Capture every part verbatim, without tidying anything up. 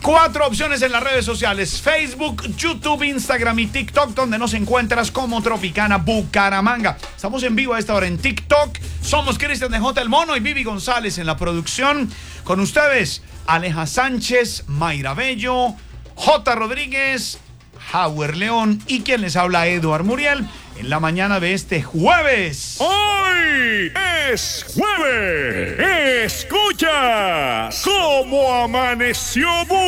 Cuatro opciones en las redes sociales: Facebook, YouTube, Instagram y TikTok, donde nos encuentras como Tropicana Bucaramanga. Estamos en vivo a esta hora en TikTok. Somos Cristian de J. El Mono y Vivi González en la producción. Con ustedes, Aleja Sánchez, Mayra Bello, J. Rodríguez, Hauer León y quien les habla, Eduard Muriel, en la mañana de este jueves. ¡Hoy es jueves! ¡Escuchas cómo amaneció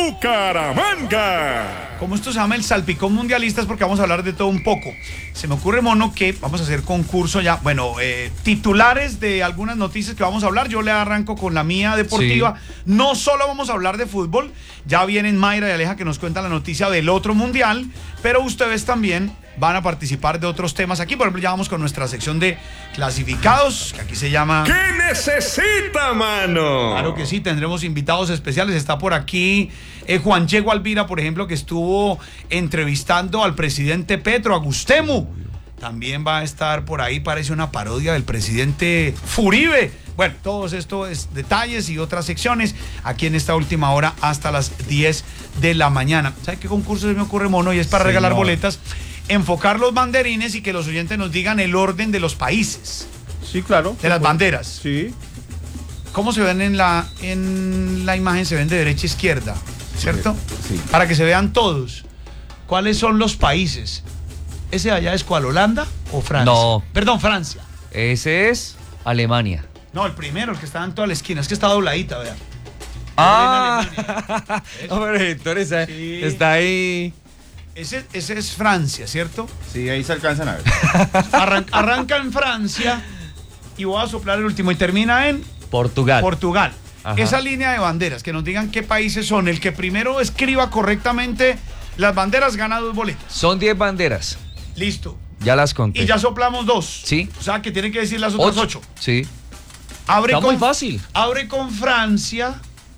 Bucaramanga! Como esto se llama el Salpicón Mundialista, es porque vamos a hablar de todo un poco. Se me ocurre, Mono, que vamos a hacer concurso ya. Bueno, eh, titulares de algunas noticias que vamos a hablar. Yo le arranco con la mía deportiva. Sí. No solo vamos a hablar de fútbol. Ya vienen Mayra y Aleja que nos cuentan la noticia del otro mundial. Pero ustedes también van a participar de otros temas aquí. Por ejemplo, ya vamos con nuestra sección de clasificados, que aquí se llama... ¿Qué necesita, mano? Claro que sí, tendremos invitados especiales. Está por aquí eh, Juan Diego Alvira, por ejemplo, que estuvo entrevistando al presidente Petro, a Gustemu. También va a estar por ahí, parece una parodia del presidente Furibe. Bueno, todos estos detalles y otras secciones aquí en esta última hora hasta las diez de la mañana. ¿Sabe qué concurso se me ocurre, Mono? Y es para Señor. regalar boletas. Enfocar los banderines y que los oyentes nos digan el orden de los países. Sí, claro. De las banderas. Sí. ¿Cómo se ven en la, en la imagen? Se ven de derecha a izquierda, ¿cierto? Sí. Para que se vean todos. ¿Cuáles son los países? ¿Ese de allá es cuál? ¿Holanda o Francia? No. Perdón, Francia. Ese es Alemania. No, el primero, el que estaba en toda la esquina. Es que está dobladita, vean. Ah. Hombre, entonces sí. Está ahí... Ese, ese es Francia, ¿cierto? Sí, ahí se alcanzan a ver. Arran, arranca en Francia y voy a soplar el último y termina en Portugal. Portugal. Ajá. Esa línea de banderas, que nos digan qué países son. El que primero escriba correctamente las banderas gana dos boletas. Son diez banderas. Listo. Ya las conté. Y ya soplamos dos. Sí. O sea que tienen que decir las otras ocho. ocho. Sí. Abre Está con, muy fácil. Abre con Francia.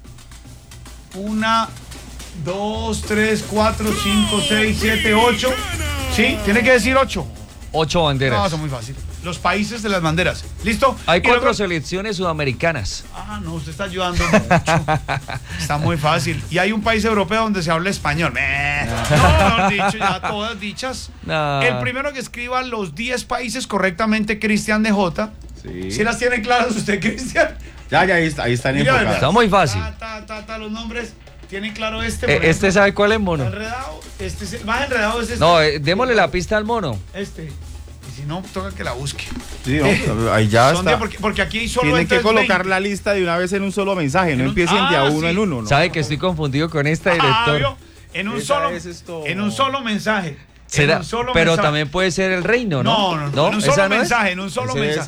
Una... Dos, tres, cuatro, cinco, seis, siete, ocho. Sí, tiene que decir ocho. Ocho banderas. No, son muy fácil. Los países de las banderas. ¿Listo? Hay y cuatro luego... selecciones sudamericanas. Ah, no, usted está ayudando mucho. Está muy fácil. Y hay un país europeo donde se habla español. No, no, dicho, ya todas dichas. No. El primero que escriba los diez países correctamente, Cristian de J. Sí. ¿Sí las tiene claras usted, Cristian? Ya, ya, ahí, está, ahí están Mira, enfocadas. Está muy fácil. Ta, ta, ta, ta, los nombres. ¿Tienen claro este? Eh, ¿Este sabe cuál es, Mono? Enredado. Este es el más enredado es este. No, eh, démosle la pista al Mono. Este. Y si no, toca que la busque. Sí, no, ahí ya Son está. de, porque, porque aquí hay solo Tienen que colocar veinte. la lista de una vez en un solo mensaje, no un, empiecen ah, de a uno sí. en uno. ¿no? ¿Sabe que estoy confundido con este director? Ah, en un Esa solo es esto. en un solo mensaje. ¿Será? En un solo Pero mensaje. también puede ser el reino, ¿no? No, no, no. En un ¿Esa solo no es? mensaje, en un solo Ese mensaje.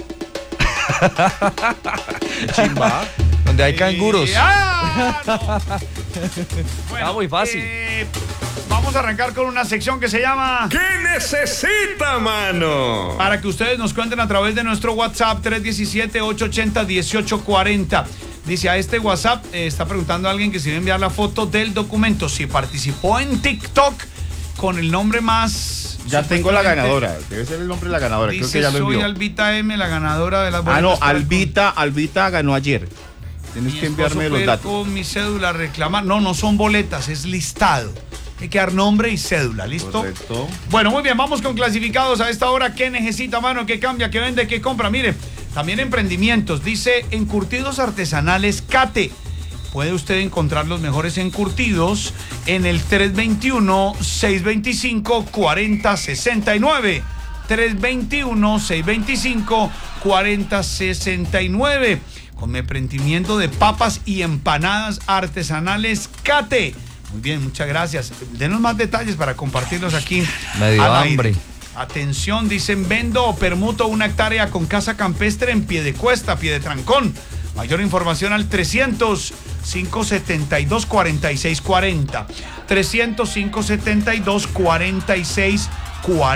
Chimba. Donde hay canguros. Eh, ¡ah, no! Bueno, Está muy fácil. Eh, vamos a arrancar con una sección que se llama ¿Qué necesita, mano? para que ustedes nos cuenten a través de nuestro WhatsApp tres uno siete, ocho ocho cero, uno ocho cuatro cero. Dice a este WhatsApp, eh, está preguntando a alguien que si debe enviar la foto del documento, si participó en TikTok con el nombre más... Ya tengo la ganadora, debe ser el nombre de la ganadora, Dice, creo que ya lo soy envió. Albita M, la ganadora de las Ah, boletas no, para el Albita, Albita ganó ayer. Tienes Mi que enviarme esposo los puede datos. con mi cédula a reclamar. No, no son boletas, es listado. Hay que dar nombre y cédula, ¿listo? Correcto. Bueno, muy bien, vamos con clasificados a esta hora. ¿Qué necesita, mano? ¿Qué cambia? ¿Qué vende? ¿Qué compra? Mire, también emprendimientos. Dice, encurtidos artesanales Cate. Puede usted encontrar los mejores encurtidos en el tres dos uno, seis dos cinco, cuatro cero seis nueve. tres dos uno, seis dos cinco, cuatro cero seis nueve. Con emprendimiento de papas y empanadas artesanales Cate. Muy bien, muchas gracias. Denos más detalles para compartirlos aquí. Me dio al aire. hambre. Atención, dicen, vendo o permuto una hectárea con casa campestre en Piedecuesta, Piedetrancón. Mayor información al trescientos, cinco setenta y dos, cuarenta y seis cuarenta. trescientos, cinco setenta y dos, cuarenta y seis cuarenta.